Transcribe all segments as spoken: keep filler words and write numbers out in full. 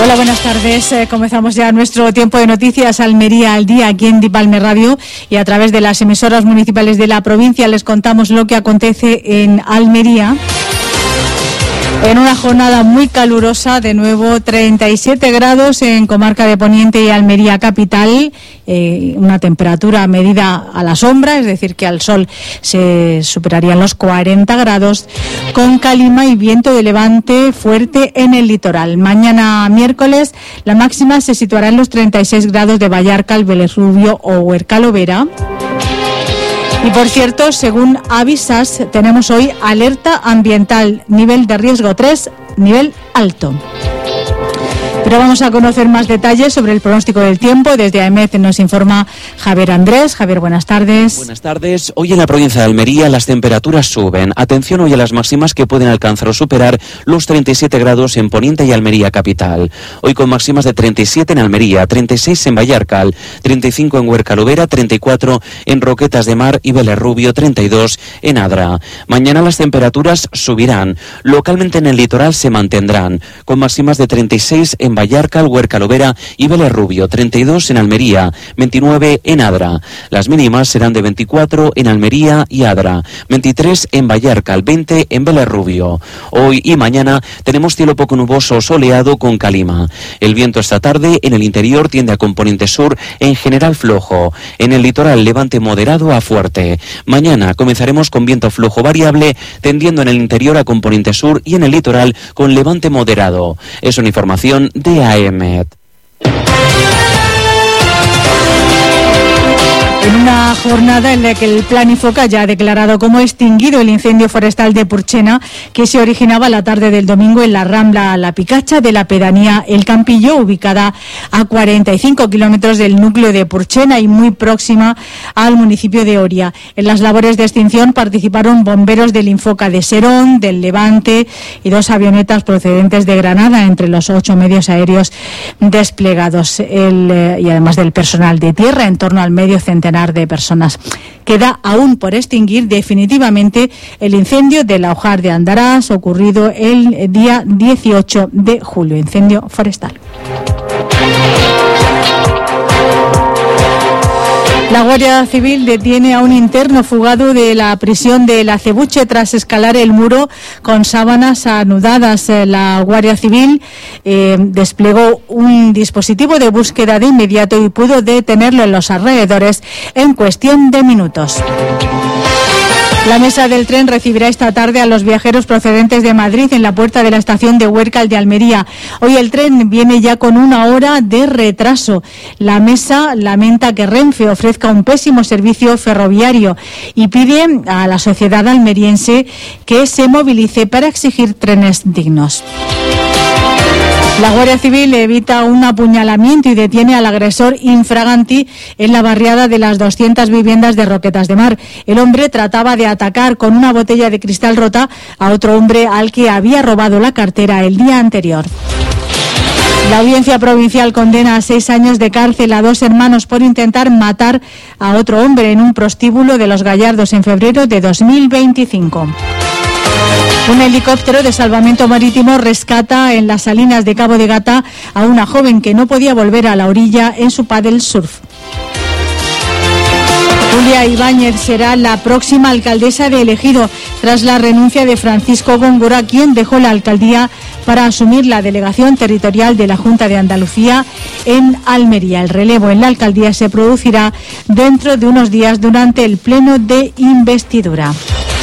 Hola, buenas tardes. Eh, comenzamos ya nuestro tiempo de noticias Almería al día aquí en Dipalme Radio, y a través de las emisoras municipales de la provincia les contamos lo que acontece en Almería. En una jornada muy calurosa, de nuevo treinta y siete grados en Comarca de Poniente y Almería capital, eh, una temperatura medida a la sombra, es decir, que al sol se superarían los cuarenta grados, con calima y viento de levante fuerte en el litoral. Mañana miércoles la máxima se situará en los treinta y seis grados de Vallarcal, Vélez Rubio o Huercalovera. Y por cierto, según Avisas, tenemos hoy alerta ambiental, nivel de riesgo tres, nivel alto. Pero vamos a conocer más detalles sobre el pronóstico del tiempo. Desde AEMET nos informa Javier Andrés. Javier, buenas tardes. Buenas tardes. Hoy en la provincia de Almería las temperaturas suben. Atención hoy a las máximas que pueden alcanzar o superar los treinta y siete grados en Poniente y Almería capital. Hoy con máximas de treinta y siete en Almería, treinta y seis en Vallarcal, treinta y cinco en Huercalovera, treinta y cuatro en Roquetas de Mar y Vélez Rubio, treinta y dos en Adra. Mañana las temperaturas subirán. Localmente en el litoral se mantendrán, con máximas de treinta y seis en Vallarcal, Huercalovera y Vélez Rubio, treinta y dos en Almería, veintinueve en Adra. Las mínimas serán de veinticuatro en Almería y Adra, veintitrés en Vallarcal, veinte en Vélez Rubio. Hoy y mañana tenemos cielo poco nuboso soleado con calima. El viento esta tarde en el interior tiende a componente sur, en general flojo. En el litoral levante moderado a fuerte. Mañana comenzaremos con viento flojo variable, tendiendo en el interior a componente sur y en el litoral con levante moderado. Es una información de AEMET. En una jornada en la que el Plan Infoca ya ha declarado como extinguido el incendio forestal de Purchena, que se originaba la tarde del domingo en la Rambla La Picacha de la pedanía El Campillo, ubicada a cuarenta y cinco kilómetros del núcleo de Purchena y muy próxima al municipio de Oria. En las labores de extinción participaron bomberos del Infoca de Serón, del Levante y dos avionetas procedentes de Granada, entre los ocho medios aéreos desplegados, el, eh, y además del personal de tierra, en torno al medio centenar de personas. Queda aún por extinguir definitivamente el incendio del Laujar de Andarás, ocurrido el día dieciocho de julio, incendio forestal. La Guardia Civil detiene a un interno fugado de la prisión de La Cebuche tras escalar el muro con sábanas anudadas. La Guardia Civil eh, desplegó un dispositivo de búsqueda de inmediato y pudo detenerlo en los alrededores en cuestión de minutos. La mesa del tren recibirá esta tarde a los viajeros procedentes de Madrid en la puerta de la estación de Huércal de Almería. Hoy el tren viene ya con una hora de retraso. La mesa lamenta que Renfe ofrezca un pésimo servicio ferroviario y pide a la sociedad almeriense que se movilice para exigir trenes dignos. La Guardia Civil evita un apuñalamiento y detiene al agresor infraganti en la barriada de las doscientas viviendas de Roquetas de Mar. El hombre trataba de atacar con una botella de cristal rota a otro hombre al que había robado la cartera el día anterior. La Audiencia Provincial condena a seis años de cárcel a dos hermanos por intentar matar a otro hombre en un prostíbulo de Los Gallardos en febrero de dos mil veinticinco. Un helicóptero de salvamento marítimo rescata en las salinas de Cabo de Gata a una joven que no podía volver a la orilla en su paddle surf. Julia Ibáñez será la próxima alcaldesa de Ejido tras la renuncia de Francisco Góngora, quien dejó la alcaldía para asumir la delegación territorial de la Junta de Andalucía en Almería. El relevo en la alcaldía se producirá dentro de unos días durante el pleno de investidura.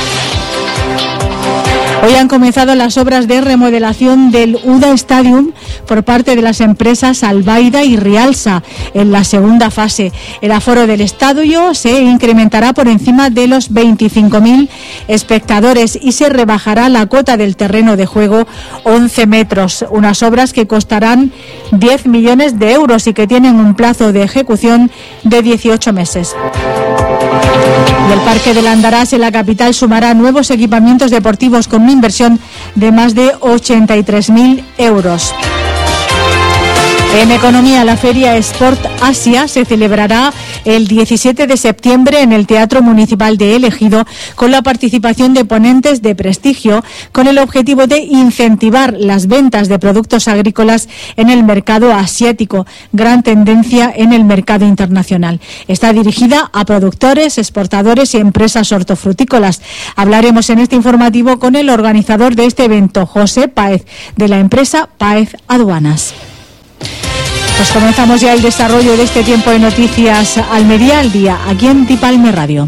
Hoy han comenzado las obras de remodelación del U D A Stadium por parte de las empresas Albaida y Rialsa en la segunda fase. El aforo del estadio se incrementará por encima de los veinticinco mil espectadores y se rebajará la cota del terreno de juego once metros. Unas obras que costarán diez millones de euros y que tienen un plazo de ejecución de dieciocho meses. Y el Parque del Andarás en la capital sumará nuevos equipamientos deportivos con una inversión de más de ochenta y tres mil euros. En economía, la feria Sport Asia se celebrará el diecisiete de septiembre en el Teatro Municipal de El Ejido, con la participación de ponentes de prestigio, con el objetivo de incentivar las ventas de productos agrícolas en el mercado asiático, gran tendencia en el mercado internacional. Está dirigida a productores, exportadores y empresas hortofrutícolas. Hablaremos en este informativo con el organizador de este evento, José Páez, de la empresa Páez Aduanas. Pues comenzamos ya el desarrollo de este tiempo de noticias Almería al día, aquí en Dipalme Radio.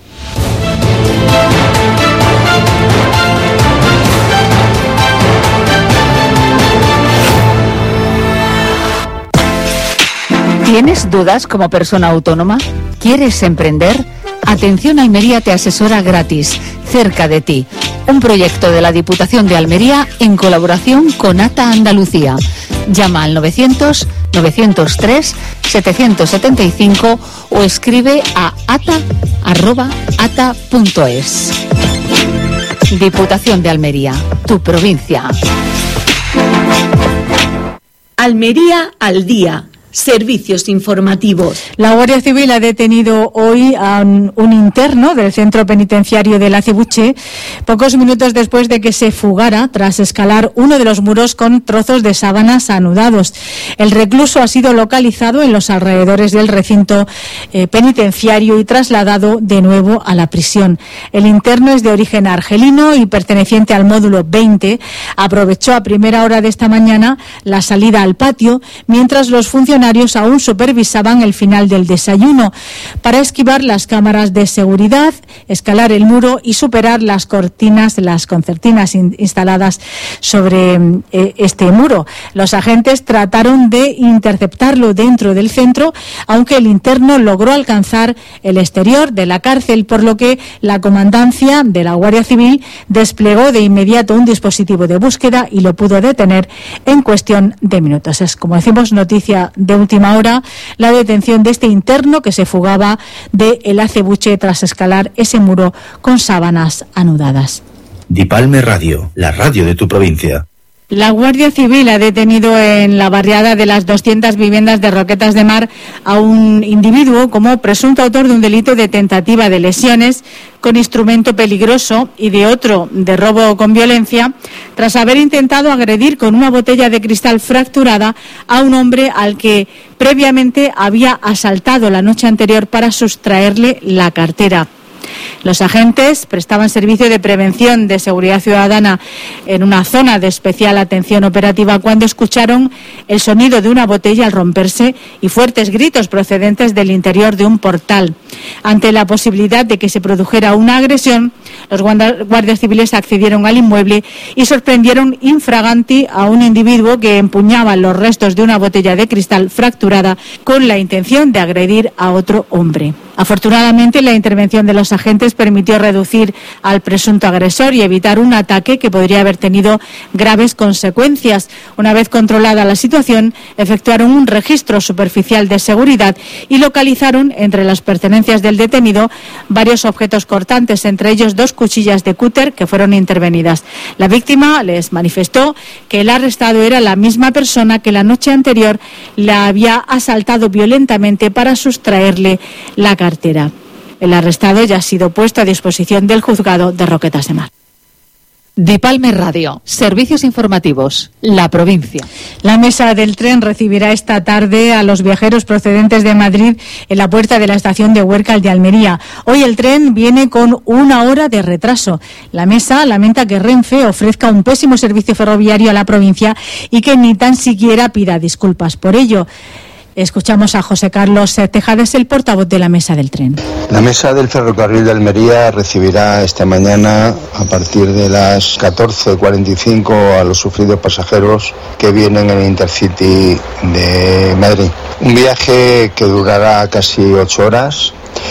¿Tienes dudas como persona autónoma? ¿Quieres emprender? Atención Almería te asesora gratis, cerca de ti. Un proyecto de la Diputación de Almería en colaboración con ATA Andalucía. Llama al novecientos, novecientos tres, setecientos setenta y cinco o escribe a ata arroba ata punto es. Diputación de Almería, tu provincia. Almería al día. Servicios informativos. La Guardia Civil ha detenido hoy a un, un interno del centro penitenciario de La Cebuche, pocos minutos después de que se fugara tras escalar uno de los muros con trozos de sábanas anudados. El recluso ha sido localizado en los alrededores del recinto eh, penitenciario y trasladado de nuevo a la prisión. El interno es de origen argelino y perteneciente al módulo veinte. Aprovechó a primera hora de esta mañana la salida al patio, mientras los funcionarios aún supervisaban el final del desayuno, para esquivar las cámaras de seguridad, escalar el muro y superar las cortinas, las concertinas in, instaladas sobre eh, este muro. Los agentes trataron de interceptarlo dentro del centro, aunque el interno logró alcanzar el exterior de la cárcel, por lo que la comandancia de la Guardia Civil desplegó de inmediato un dispositivo de búsqueda y lo pudo detener en cuestión de minutos. Es, como decimos, noticia de última hora la detención de este interno que se fugaba de El Acebuche tras escalar ese muro con sábanas anudadas. Dipalme Radio, la radio de tu provincia. La Guardia Civil ha detenido en la barriada de las doscientas viviendas de Roquetas de Mar a un individuo como presunto autor de un delito de tentativa de lesiones con instrumento peligroso y de otro de robo con violencia, tras haber intentado agredir con una botella de cristal fracturada a un hombre al que previamente había asaltado la noche anterior para sustraerle la cartera. Los agentes prestaban servicio de prevención de seguridad ciudadana en una zona de especial atención operativa cuando escucharon el sonido de una botella al romperse y fuertes gritos procedentes del interior de un portal. Ante la posibilidad de que se produjera una agresión, los guardias civiles accedieron al inmueble y sorprendieron infraganti a un individuo que empuñaba los restos de una botella de cristal fracturada con la intención de agredir a otro hombre. Afortunadamente, la intervención de los agentes permitió reducir al presunto agresor y evitar un ataque que podría haber tenido graves consecuencias. Una vez controlada la situación, efectuaron un registro superficial de seguridad y localizaron entre las pertenencias del detenido varios objetos cortantes, entre ellos dos cuchillas de cúter que fueron intervenidas. La víctima les manifestó que el arrestado era la misma persona que la noche anterior la había asaltado violentamente para sustraerle la cartera. El arrestado ya ha sido puesto a disposición del juzgado de Roquetas de Mar. Dipalme Radio, servicios informativos, la provincia. La mesa del tren recibirá esta tarde a los viajeros procedentes de Madrid en la puerta de la estación de Huércal de Almería. Hoy el tren viene con una hora de retraso. La mesa lamenta que Renfe ofrezca un pésimo servicio ferroviario a la provincia y que ni tan siquiera pida disculpas por ello. Escuchamos a José Carlos Tejades, el portavoz de la mesa del tren. La mesa del ferrocarril de Almería recibirá esta mañana a partir de las catorce cuarenta y cinco a los sufridos pasajeros que vienen en el Intercity de Madrid. Un viaje que durará casi ocho horas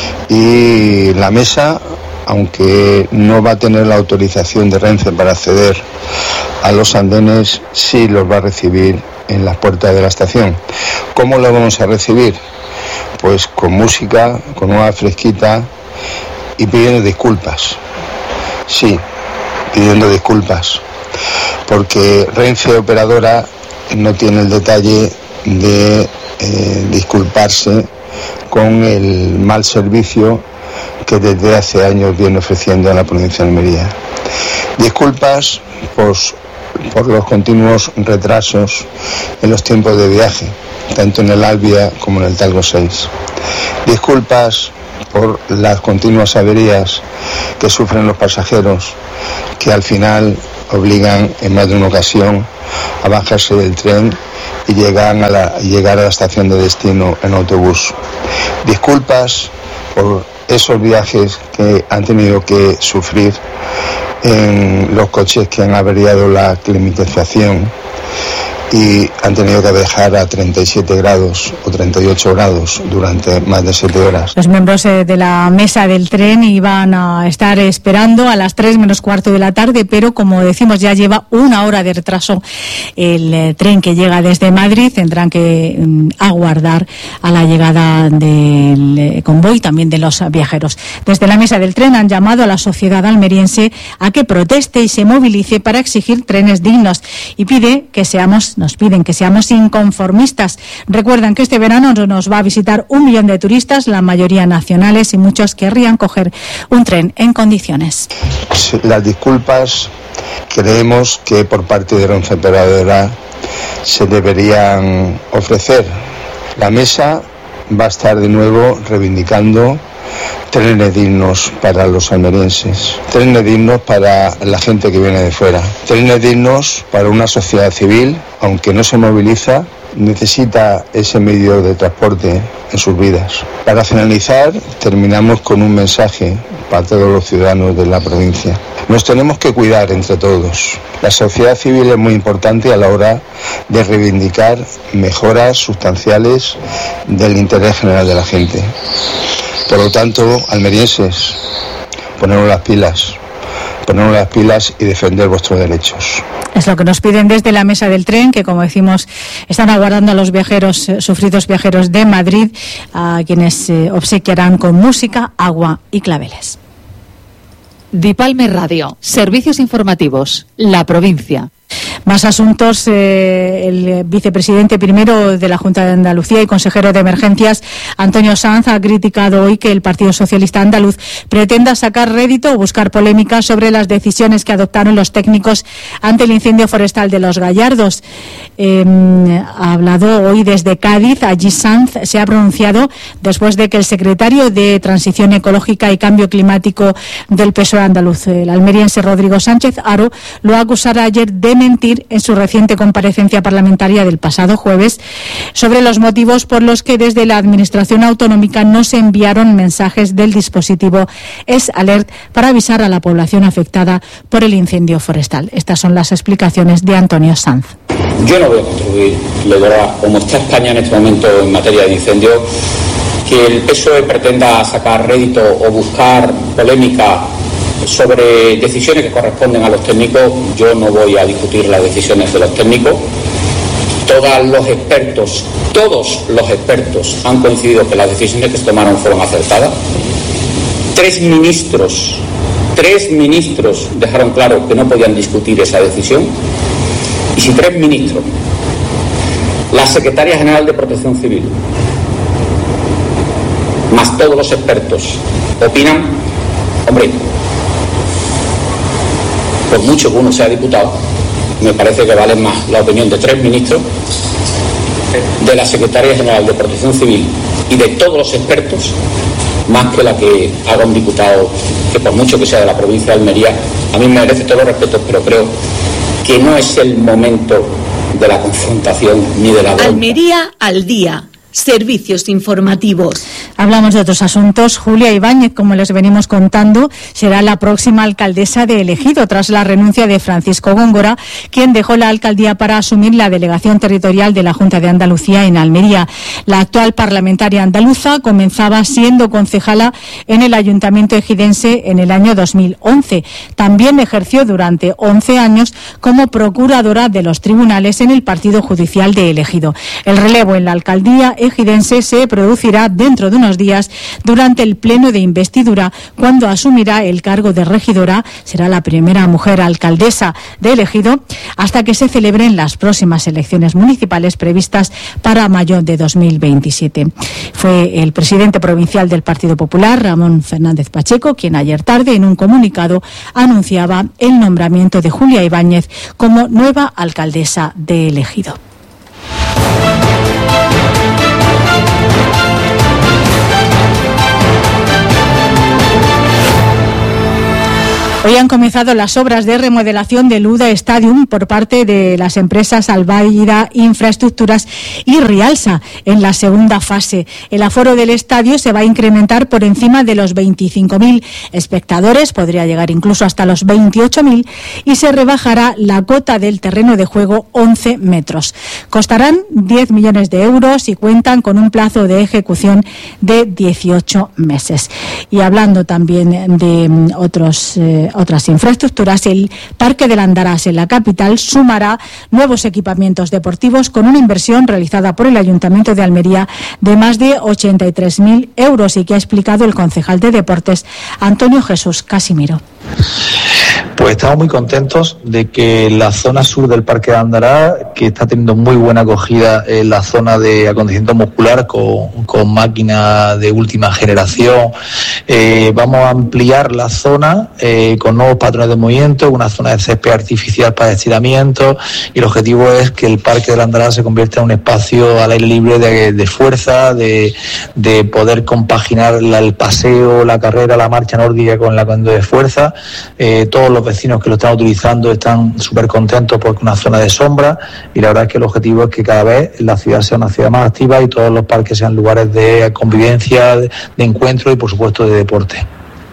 y la mesa, aunque no va a tener la autorización de Renfe para acceder a los andenes, sí los va a recibir en las puertas de la estación. ¿Cómo lo vamos a recibir? Pues con música, con una fresquita y pidiendo disculpas. Sí, pidiendo disculpas, porque Renfe Operadora no tiene el detalle de eh, disculparse con el mal servicio que desde hace años viene ofreciendo a la provincia de Almería. Disculpas por, por los continuos retrasos en los tiempos de viaje, tanto en el Albia como en el Talgo seis. Disculpas por las continuas averías que sufren los pasajeros, que al final obligan en más de una ocasión a bajarse del tren y llegan a la, llegar a la estación de destino en autobús. Disculpas por esos viajes que han tenido que sufrir en los coches que han averiado la climatización y han tenido que dejar a treinta y siete grados o treinta y ocho grados durante más de siete horas. Los miembros eh, de la mesa del tren iban a estar esperando a las tres menos cuarto de la tarde, pero como decimos ya lleva una hora de retraso el eh, tren que llega desde Madrid. Tendrán que mm, aguardar a la llegada del eh, convoy, también de los viajeros. Desde la mesa del tren han llamado a la sociedad almeriense a que proteste y se movilice para exigir trenes dignos y pide que seamos Nos piden que seamos inconformistas. Recuerdan que este verano nos va a visitar un millón de turistas, la mayoría nacionales, y muchos querrían coger un tren en condiciones. Las disculpas creemos que por parte de la operadora se deberían ofrecer. La mesa va a estar de nuevo reivindicando trenes dignos para los almerienses, trenes dignos para la gente que viene de fuera, trenes dignos para una sociedad civil, aunque no se moviliza, necesita ese medio de transporte en sus vidas. Para finalizar, terminamos con un mensaje para todos los ciudadanos de la provincia. Nos tenemos que cuidar entre todos. La sociedad civil es muy importante a la hora de reivindicar mejoras sustanciales del interés general de la gente. Por lo tanto, almerienses, poneros las pilas, poneros las pilas y defender vuestros derechos. Es lo que nos piden desde la mesa del tren, que como decimos están aguardando a los viajeros, eh, sufridos viajeros de Madrid, a quienes eh, obsequiarán con música, agua y claveles. Dipalme Radio, servicios informativos, la provincia. Más asuntos. Eh, el vicepresidente primero de la Junta de Andalucía y consejero de Emergencias, Antonio Sanz, ha criticado hoy que el Partido Socialista Andaluz pretenda sacar rédito o buscar polémica sobre las decisiones que adoptaron los técnicos ante el incendio forestal de Los Gallardos. Eh, ha hablado hoy desde Cádiz. Allí Sanz se ha pronunciado después de que el secretario de Transición Ecológica y Cambio Climático del P S O E andaluz, el almeriense Rodrigo Sánchez Haro, lo acusara ayer de mentir en su reciente comparecencia parlamentaria del pasado jueves sobre los motivos por los que desde la Administración Autonómica no se enviaron mensajes del dispositivo S Alert para avisar a la población afectada por el incendio forestal. Estas son las explicaciones de Antonio Sanz. Yo no voy a contribuir, de verdad, como está España en este momento en materia de incendio, que el P S O E pretenda sacar rédito o buscar polémica sobre decisiones que corresponden a los técnicos. Yo no voy a discutir las decisiones de los técnicos. Todos los expertos, todos los expertos han coincidido que las decisiones que se tomaron fueron acertadas. Tres ministros, tres ministros dejaron claro que no podían discutir esa decisión. Y si tres ministros, la Secretaria General de Protección Civil, más todos los expertos, opinan, hombre, por mucho que uno sea diputado, me parece que vale más la opinión de tres ministros, de la Secretaría General de Protección Civil y de todos los expertos, más que la que haga un diputado que, por mucho que sea de la provincia de Almería, a mí me merece todos los respetos, pero creo que no es el momento de la confrontación ni de la bronca. Almería al día. Servicios informativos. Hablamos de otros asuntos. Julia Ibáñez, como les venimos contando, será la próxima alcaldesa de Ejido tras la renuncia de Francisco Góngora, quien dejó la alcaldía para asumir la delegación territorial de la Junta de Andalucía en Almería. La actual parlamentaria andaluza comenzaba siendo concejala en el Ayuntamiento ejidense en el año dos mil once. También ejerció durante once años como procuradora de los tribunales en el Partido Judicial de Ejido. El relevo en la alcaldía ejidense se producirá dentro de una unos días durante el pleno de investidura, cuando asumirá el cargo de regidora. Será la primera mujer alcaldesa de Ejido hasta que se celebren las próximas elecciones municipales previstas para mayo de dos mil veintisiete. Fue el presidente provincial del Partido Popular, Ramón Fernández Pacheco, quien ayer tarde en un comunicado anunciaba el nombramiento de Julia Ibáñez como nueva alcaldesa de Ejido. Hoy han comenzado las obras de remodelación del U D A Stadium por parte de las empresas Albaida Infraestructuras y Rialsa en la segunda fase. El aforo del estadio se va a incrementar por encima de los veinticinco mil espectadores, podría llegar incluso hasta los veintiocho mil, y se rebajará la cota del terreno de juego once metros. Costarán diez millones de euros y cuentan con un plazo de ejecución de dieciocho meses. Y hablando también de otros eh, otras infraestructuras, el Parque del Andarás en la capital sumará nuevos equipamientos deportivos con una inversión realizada por el Ayuntamiento de Almería de más de ochenta y tres mil euros y que ha explicado el concejal de Deportes, Antonio Jesús Casimiro. Pues estamos muy contentos de que la zona sur del Parque de Andarás, que está teniendo muy buena acogida en la zona de acondicionamiento muscular con, con máquinas de última generación, eh, vamos a ampliar la zona eh, con nuevos patrones de movimiento, una zona de césped artificial para estiramiento, y el objetivo es que el Parque del Andarás se convierta en un espacio al aire libre de, de fuerza, de, de poder compaginar la, el paseo, la carrera, la marcha nórdica con la de fuerza. Eh, todos los vecinos que lo están utilizando están súper contentos porque es una zona de sombra, y la verdad es que el objetivo es que cada vez la ciudad sea una ciudad más activa y todos los parques sean lugares de convivencia, de, de encuentro y por supuesto de deporte.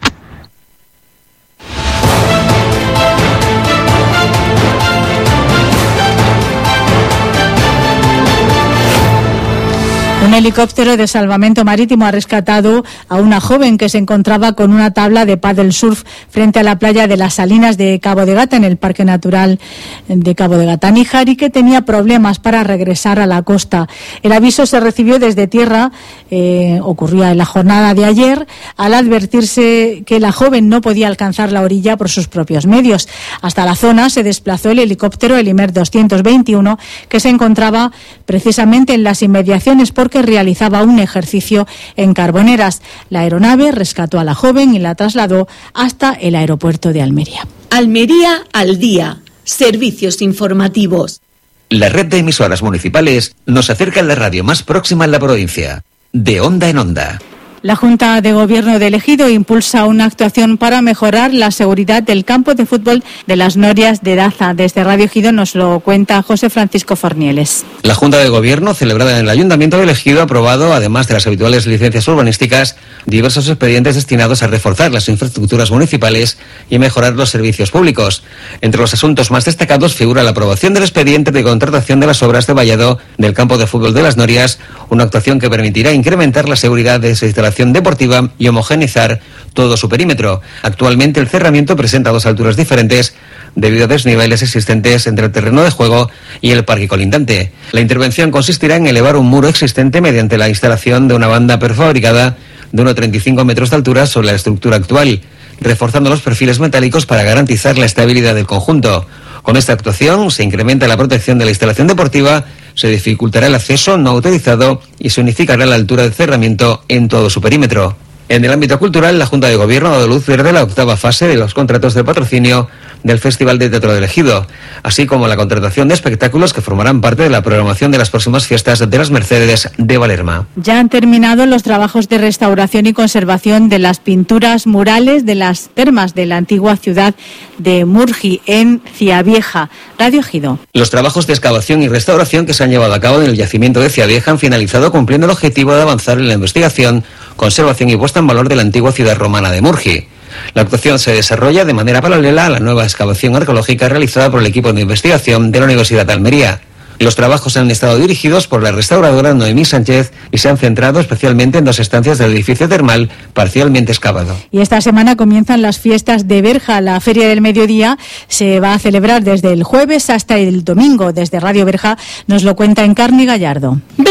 Un helicóptero de salvamento marítimo ha rescatado a una joven que se encontraba con una tabla de paddle surf frente a la playa de las Salinas de Cabo de Gata, en el Parque Natural de Cabo de Gata Níjar, y que tenía problemas para regresar a la costa. El aviso se recibió desde tierra, eh, ocurría en la jornada de ayer, al advertirse que la joven no podía alcanzar la orilla por sus propios medios. Hasta la zona se desplazó el helicóptero Elimer doscientos veintiuno, que se encontraba precisamente en las inmediaciones porque realizaba un ejercicio en Carboneras. La aeronave rescató a la joven y la trasladó hasta el aeropuerto de Almería. Almería al día. Servicios informativos. La red de emisoras municipales nos acerca a la radio más próxima en la provincia. De onda en onda. La Junta de Gobierno de Ejido impulsa una actuación para mejorar la seguridad del campo de fútbol de las Norias de Daza. Desde Radio Ejido nos lo cuenta José Francisco Fornieles. La Junta de Gobierno, celebrada en el Ayuntamiento de Ejido, ha aprobado, además de las habituales licencias urbanísticas, diversos expedientes destinados a reforzar las infraestructuras municipales y mejorar los servicios públicos. Entre los asuntos más destacados figura la aprobación del expediente de contratación de las obras de vallado del campo de fútbol de las Norias, una actuación que permitirá incrementar la seguridad de esa instalación deportiva y homogeneizar todo su perímetro. Actualmente el cerramiento presenta dos alturas diferentes debido a desniveles existentes entre el terreno de juego y el parque colindante. La intervención consistirá en elevar un muro existente mediante la instalación de una banda prefabricada de unos treinta y cinco metros de altura sobre la estructura actual, reforzando los perfiles metálicos para garantizar la estabilidad del conjunto. Con esta actuación se incrementa la protección de la instalación deportiva, se dificultará el acceso no autorizado y se unificará la altura de cerramiento en todo su perímetro. En el ámbito cultural, la Junta de Gobierno ha dado luz verde a la octava fase de los contratos de patrocinio del Festival de Teatro del Ejido, así como la contratación de espectáculos que formarán parte de la programación de las próximas fiestas de las Mercedes de Valerma. Ya han terminado los trabajos de restauración y conservación de las pinturas murales de las termas de la antigua ciudad de Murgi, en Ciavieja. Radio Ejido. Los trabajos de excavación y restauración que se han llevado a cabo en el yacimiento de Ciavieja han finalizado cumpliendo el objetivo de avanzar en la investigación, conservación y puesta en valor de la antigua ciudad romana de Murgi. La actuación se desarrolla de manera paralela a la nueva excavación arqueológica realizada por el equipo de investigación de la Universidad de Almería. Los trabajos han estado dirigidos por la restauradora Noemí Sánchez y se han centrado especialmente en dos estancias del edificio termal parcialmente excavado. Y esta semana comienzan las fiestas de Berja. La Feria del Mediodía se va a celebrar desde el jueves hasta el domingo. Desde Radio Berja nos lo cuenta Encarni Gallardo. Berja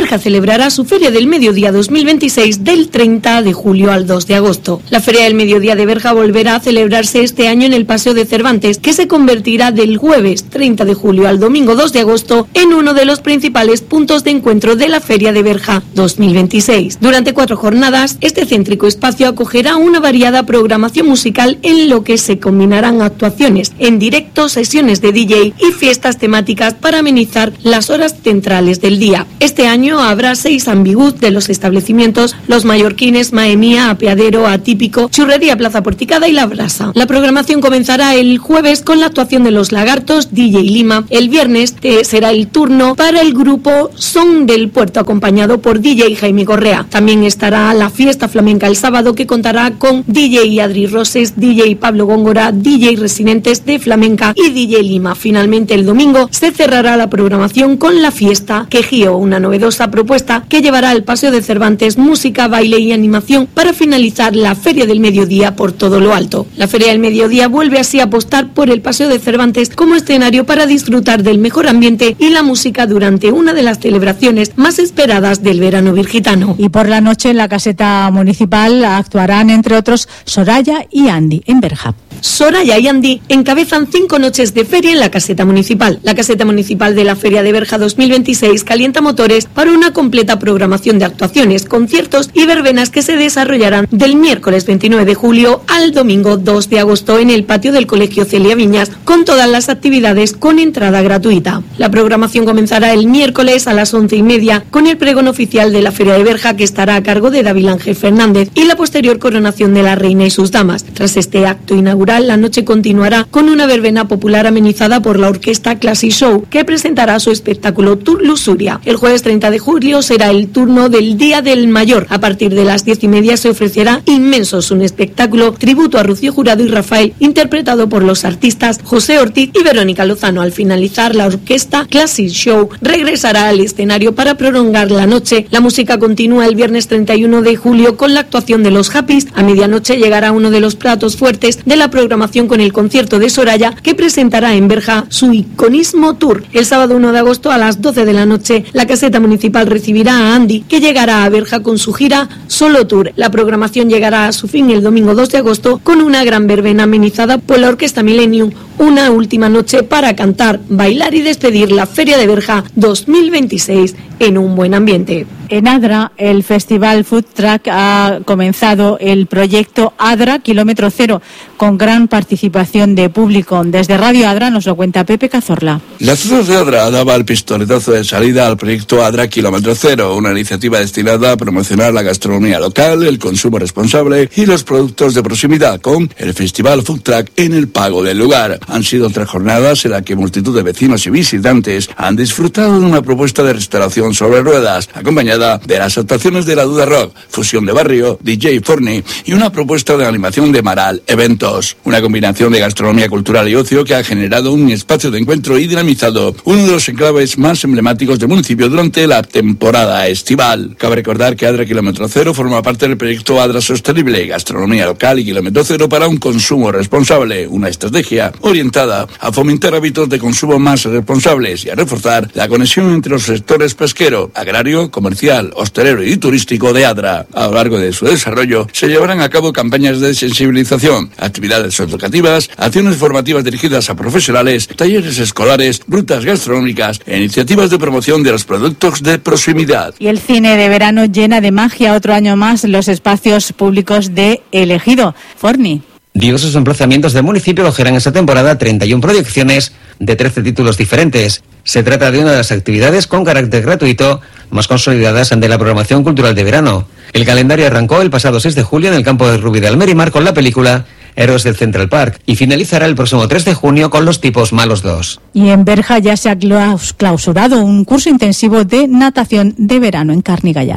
Berja celebrará su Feria del Mediodía dos mil veintiséis del treinta de julio al dos de agosto. La Feria del Mediodía de Berja volverá a celebrarse este año en el Paseo de Cervantes, que se convertirá del jueves treinta de julio al domingo dos de agosto en uno de los principales puntos de encuentro de la Feria de Berja dos mil veintiséis. Durante cuatro jornadas, este céntrico espacio acogerá una variada programación musical en lo que se combinarán actuaciones en directo, sesiones de D J y fiestas temáticas para amenizar las horas centrales del día. Este año habrá seis ambigús de los establecimientos: Los Mallorquines, Maemía, Apeadero, Atípico, Churrería Plaza Porticada y La Brasa. La programación comenzará el jueves con la actuación de Los Lagartos, D J Lima. El viernes eh, será el turno para el grupo Son del Puerto, acompañado por D J Jaime Correa. También estará la fiesta flamenca el sábado, que contará con D J Adri Roses, D J Pablo Góngora, D J Residentes de Flamenca y D J Lima. Finalmente, el domingo se cerrará la programación con la fiesta Quejío, una novedosa propuesta que llevará al Paseo de Cervantes música, baile y animación para finalizar la Feria del Mediodía por todo lo alto. La Feria del Mediodía vuelve así a apostar por el Paseo de Cervantes como escenario para disfrutar del mejor ambiente y la música durante una de las celebraciones más esperadas del verano virgitano. Y por la noche en la caseta municipal actuarán, entre otros, Soraya y Andy en Berja. Soraya y Andy encabezan cinco noches de feria en la caseta municipal. La caseta municipal de la Feria de Berja dos mil veintiséis calienta motores para una completa programación de actuaciones, conciertos y verbenas que se desarrollarán del miércoles veintinueve de julio al domingo dos de agosto en el patio del Colegio Celia Viñas, con todas las actividades con entrada gratuita. La programación comenzará el miércoles a las once y media con el pregón oficial de la Feria de Berja, que estará a cargo de David Ángel Fernández, y la posterior coronación de la reina y sus damas. Tras este acto inaugural, la noche continuará con una verbena popular amenizada por la orquesta Classic Show, que presentará su espectáculo Tour Lusuria. El jueves treinta de julio será el turno del Día del Mayor. A partir de las diez y media se ofrecerá Inmensos, un espectáculo tributo a Rocío Jurado y Rafael, interpretado por los artistas José Ortiz y Verónica Lozano. Al finalizar, la orquesta Classic Show regresará al escenario para prolongar la noche. La música continúa el viernes treinta y uno de julio con la actuación de los Happys. A medianoche llegará uno de los platos fuertes de la programación con el concierto de Soraya, que presentará en Berja su Iconismo Tour. El sábado uno de agosto a las doce de la noche, la caseta municipal recibirá a Andy, que llegará a Berja con su gira Solo Tour. La programación llegará a su fin el domingo dos de agosto con una gran verbena amenizada por la Orquesta Millennium. Una última noche para cantar, bailar y despedir la Feria de Berja dos mil veintiséis en un buen ambiente. En Adra, el Festival Food Truck ha comenzado el proyecto Adra Kilómetro Cero, con gran participación de público. Desde Radio Adra nos lo cuenta Pepe Cazorla. La ciudad de Adra daba el pistoletazo de salida al proyecto Adra Kilómetro Cero, una iniciativa destinada a promocionar la gastronomía local, el consumo responsable y los productos de proximidad, con el Festival Food Truck en el pago del lugar. Han sido tres jornadas en las que multitud de vecinos y visitantes han disfrutado de una propuesta de restauración sobre ruedas, acompañada de las actuaciones de La Duda Rock, Fusión de Barrio, D J Forni y una propuesta de animación de Maral Eventos. Una combinación de gastronomía cultural y ocio que ha generado un espacio de encuentro y dinamizado uno de los enclaves más emblemáticos del municipio durante la temporada estival. Cabe recordar que Adra Kilómetro Cero forma parte del proyecto Adra Sostenible, gastronomía local y kilómetro cero para un consumo responsable, una estrategia orientada a fomentar hábitos de consumo más responsables y a reforzar la conexión entre los sectores pesquero, agrario, comercial, hostelero y turístico de Adra. A lo largo de su desarrollo se llevarán a cabo campañas de sensibilización, actividades educativas, acciones formativas dirigidas a profesionales, talleres escolares, rutas gastronómicas e iniciativas de promoción de los productos de proximidad. Y el cine de verano llena de magia otro año más los espacios públicos de El Ejido. Forni. Diversos emplazamientos del municipio acogerán esta temporada treinta y una proyecciones de trece títulos diferentes. Se trata de una de las actividades con carácter gratuito más consolidadas ante la programación cultural de verano. El calendario arrancó el pasado seis de julio en el campo de Rubí de Almerimar con la película Héroes del Central Park y finalizará el próximo tres de junio con Los Tipos Malos dos. Y en Berja ya se ha clausurado un curso intensivo de natación de verano en Carni Gallardo.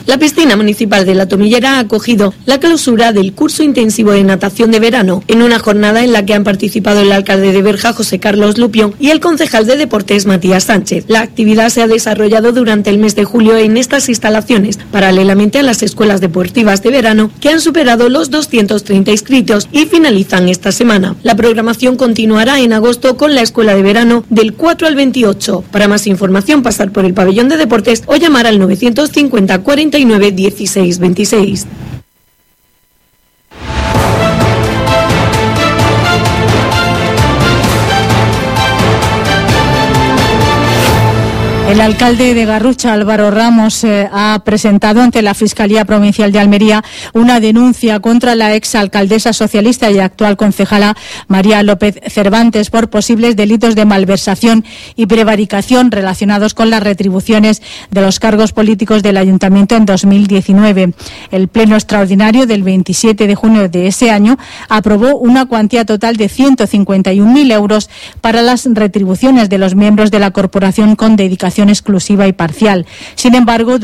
La piscina municipal de La Tomillera ha acogido la clausura del curso intensivo de natación de verano, en una jornada en la que han participado el alcalde de Berja, José Carlos Lupión, y el concejal de Deportes, Matías Sánchez. La actividad se ha desarrollado durante el mes de julio en estas instalaciones, paralelamente a las escuelas deportivas de verano, que han superado los doscientos treinta inscritos y finalizan esta semana. La programación continuará en agosto con la escuela de verano del cuatro al veintiocho. Para más información, pasar por el pabellón de deportes o llamar al novecientos cincuenta cuarenta y nueve dieciséis veintiséis. El alcalde de Garrucha, Álvaro Ramos, eh, ha presentado ante la Fiscalía Provincial de Almería una denuncia contra la exalcaldesa socialista y actual concejala María López Cervantes por posibles delitos de malversación y prevaricación relacionados con las retribuciones de los cargos políticos del Ayuntamiento en dos mil diecinueve. El pleno extraordinario del veintisiete de junio de ese año aprobó una cuantía total de ciento cincuenta y un mil euros para las retribuciones de los miembros de la corporación con dedicación exclusiva y parcial. Sin embargo,